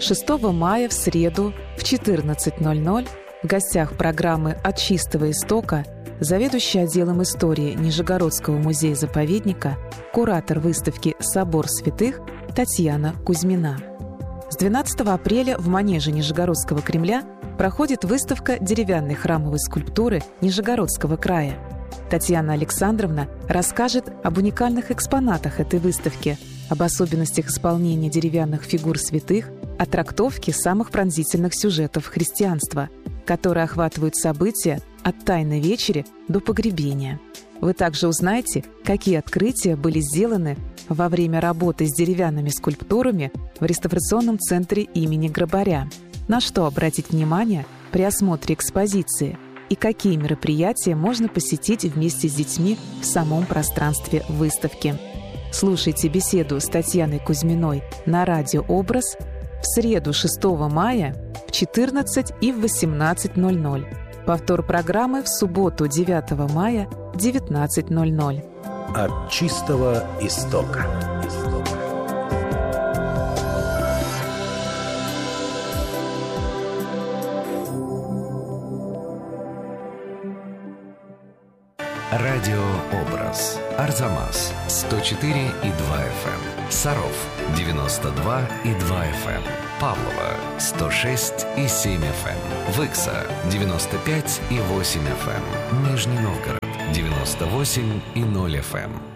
6 мая в среду в 14:00 в гостях программы «От чистого истока» заведующий отделом истории Нижегородского музея-заповедника, куратор выставки «Собор святых» Татьяна Кузьмина. С 12 апреля в манеже Нижегородского Кремля проходит выставка деревянной храмовой скульптуры Нижегородского края. Татьяна Александровна расскажет об уникальных экспонатах этой выставки, об особенностях исполнения деревянных фигур святых, о трактовке самых пронзительных сюжетов христианства, которые охватывают события от Тайной вечери до погребения. Вы также узнаете, какие открытия были сделаны во время работы с деревянными скульптурами в реставрационном центре имени Грабаря, на что обратить внимание при осмотре экспозиции и какие мероприятия можно посетить вместе с детьми в самом пространстве выставки. Слушайте беседу с Татьяной Кузьминой на радио «Образ» в среду 6 мая в 14 и в 18:00. Повтор программы в субботу 9 мая в 19:00. От чистого истока. Радиообраз. Арзамас 104,2 FM. Саров 92,2 FM. Павлово 106,7 FM. Выкса 95,8 FM. Нижний Новгород 98,0 FM.